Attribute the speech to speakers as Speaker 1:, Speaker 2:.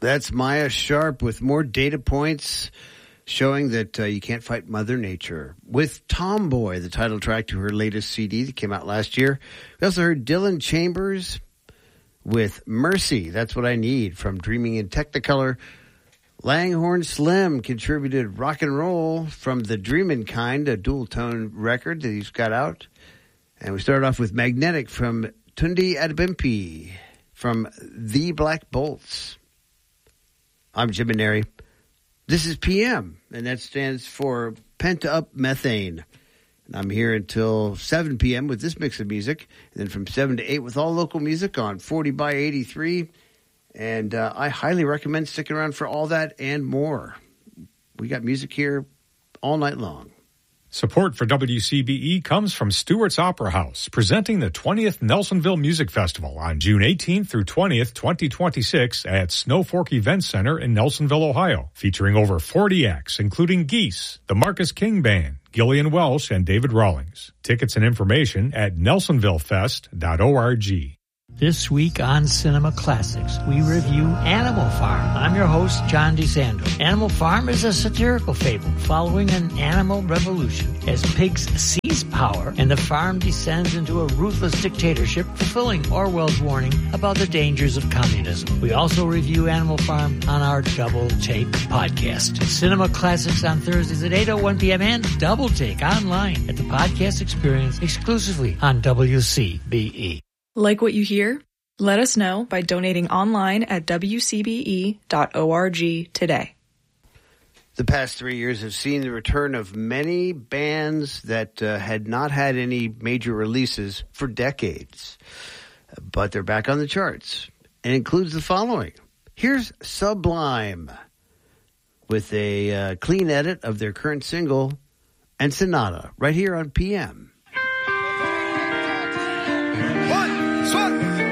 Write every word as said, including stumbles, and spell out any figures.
Speaker 1: That's Maya Sharp with more data points showing that uh, you can't fight Mother Nature. With Tomboy, the title track to her latest C D that came out last year. We also heard Dylan Chambers with Mercy, That's What I Need, from Dreaming in Technicolor. Langhorne Slim contributed Rock and Roll from the Dreamin' Kind, a dual-tone record that he's got out. And we started off with Magnetic from Tunde Adebimpe from The Black Bolts. I'm Jim Maneri. This is P M, and that stands for Pent Up Methane. And I'm here until seven p.m. with this mix of music, and then from seven to eight with all local music on forty by eighty-three. And uh, I highly recommend sticking around for all that and more. We got music here all night long.
Speaker 2: Support for W C B E comes from Stewart's Opera House, presenting the twentieth Nelsonville Music Festival on June eighteenth through twentieth, twenty twenty-six at Snow Fork Event Center in Nelsonville, Ohio, featuring over forty acts, including Geese, the Marcus King Band, Gillian Welsh, and David Rawlings. Tickets and information at nelsonville fest dot org.
Speaker 3: This week on Cinema Classics, we review Animal Farm. I'm your host, John DeSando. Animal Farm is a satirical fable following an animal revolution as pigs seize power and the farm descends into a ruthless dictatorship, fulfilling Orwell's warning about the dangers of communism. We also review Animal Farm on our Double Take podcast. Cinema Classics on Thursdays at eight oh one p.m. and Double Take online at the podcast experience exclusively on W C B E.
Speaker 4: Like what you hear? Let us know by donating online at w c b e dot org today.
Speaker 1: The past three years have seen the return of many bands that uh, had not had any major releases for decades. But they're back on the charts. And includes the following. Here's Sublime with a uh, clean edit of their current single, Ensenada, right here on P M.
Speaker 5: One, two.